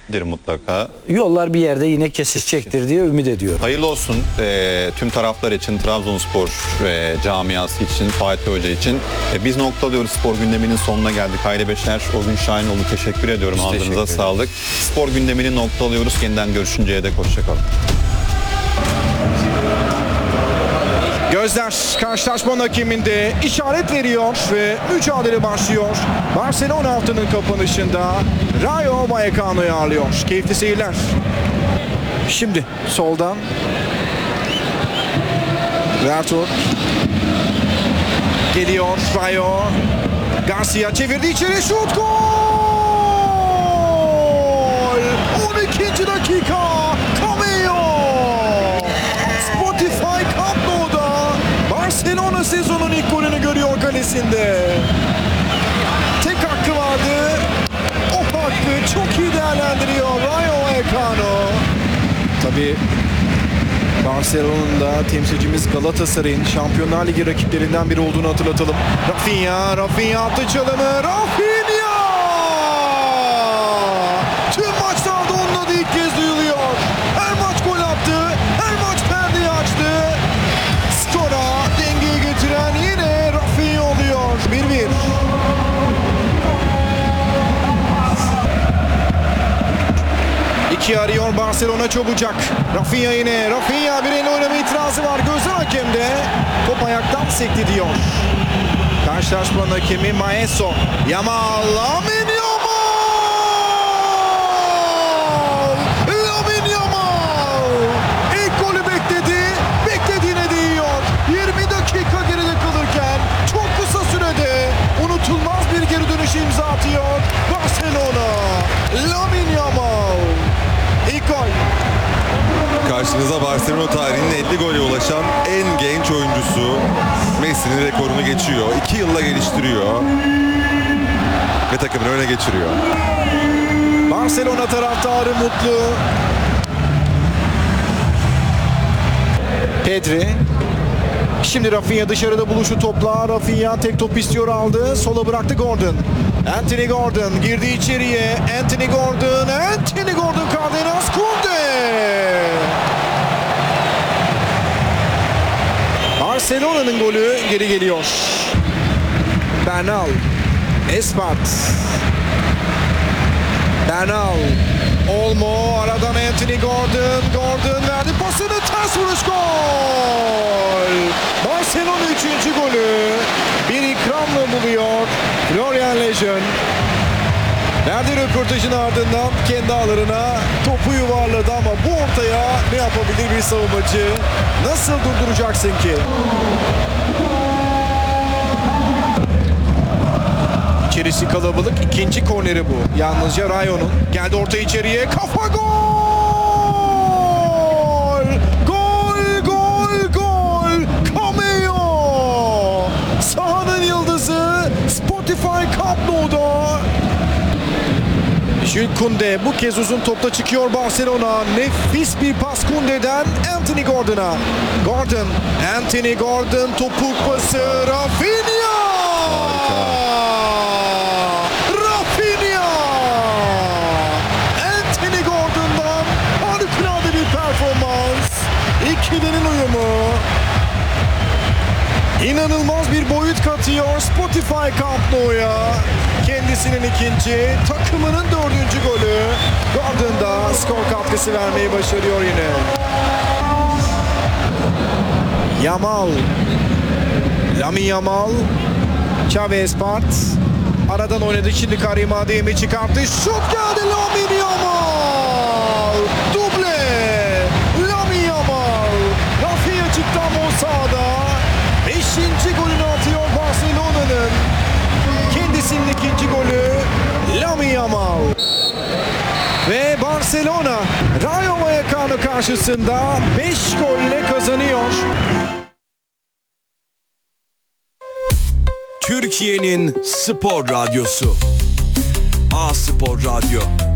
mutlaka. Yollar bir yerde yine kesişecektir diye ümit ediyorum. Hayırlı olsun tüm taraflar için, Trabzonspor camiası için, Fatih Hoca için. Biz noktalıyoruz, spor gündeminin sonuna geldik. Hayri Beşer, Orgun Şahinoğlu teşekkür ediyorum. Ağzınıza sağlık. Spor gündemini noktalıyoruz. Yeniden görüşünceye dek hoşçakalın. Gözler karşılaşmanın hakeminde işaret veriyor ve mücadele başlıyor. Barcelona haftanın kapanışında Rayo Vallecano'yu ağırlıyor. Keyifli seyirler. Şimdi soldan Vertur geliyor. Rayo Garcia çevirdi içeri, şut, gol! 12. dakika Cameo Spotify Camp Nou'da Barcelona sezonun ilk golünü görüyor kalesinde. Tek hakkı vardı. O hakkı çok iyi değerlendiriyor Rayo Vallecano. Tabii Barcelona'nın da temsilcimiz Galatasaray'ın Şampiyonlar Ligi rakiplerinden biri olduğunu hatırlatalım. Rafinha attı çalımı. Rafinha! Tüm maçlarda onun adı ilk kez duyuluyor. Her maç gol attı. Her maç perdeyi açtı. Skora dengeyi getiren yine Rafinha oluyor. 1-1. İki arıyor Barcelona çabucak. Rafinha yine. Rafinha bir elle oynama itirazı var. Gözler hakemde. Top ayaktan sekti diyor. Karşılaşmanın hakemi Maeso. Yamal. Lamine Yamal! Lamine Yamal! İlk golü bekledi. Beklediğine değiyor. 20 dakika geride kalırken çok kısa sürede unutulmaz bir geri dönüş imza atıyor Barcelona. Lamine Yamal. İlk gol. Karşınıza Barcelona tarihinin 50 gole ulaşan en genç oyuncusu. Messi'nin rekorunu geçiyor. 2 yılla geliştiriyor. Ve takımını öne geçiriyor. Barcelona taraftarı mutlu. Pedri. Şimdi Rafinha dışarıda buluşu topla. Rafinha tek top istiyor, aldı. Sola bıraktı Gordon. Anthony Gordon girdi içeriye. Anthony Gordon. Cardenas Kunde. Barcelona'nın golü geri geliyor. Bernal. Espart. Bernal. Olmo aradan Anthony Gordon. Gordon verdi pasını, ters vuruş, gol! Barcelona 3. golü bir ikramla buluyor Florian Lejeune. Verdiği röportajın ardından kendi ağlarına topu yuvarladı ama bu ortaya ne yapabilir bir savunmacı? Nasıl durduracaksın ki? İçerisi kalabalık. İkinci korneri bu. Yalnızca Rayo'nun. Geldi orta içeriye. Kafa, gol! Gol! Cameo! Sahanın yıldızı Spotify Camp Nou'da. Jules Koundé bu kez uzun topla çıkıyor Barcelona. Nefis bir pas Koundé'den Anthony Gordon'a. Anthony Gordon topuk pası. Rafinha! Anthony Gordon'dan harikulade bir performans. İkilinin uyumu. İnanılmaz bir boyut katıyor Spotify Camp Nou'ya. Kendisinin ikinci, takımının 4. golü. Gordon da skor katkısı vermeyi başarıyor yine. Yamal. Lamine Yamal. Xavi Espart. Aradan oynadı, şimdi Karim Adeyemi çıkarttı. Şut geldi, Lamine Yamal. Duble. Lamine Yamal. Rafinha çıktı ama o sahada. 5. golünü atıyor Barcelona'nın. Kendisinin 2. golü Lamine Yamal. Ve Barcelona Rayo Vallecano karşısında 5 golle kazanıyor. Türkiye'nin spor radyosu. A Spor Radyo.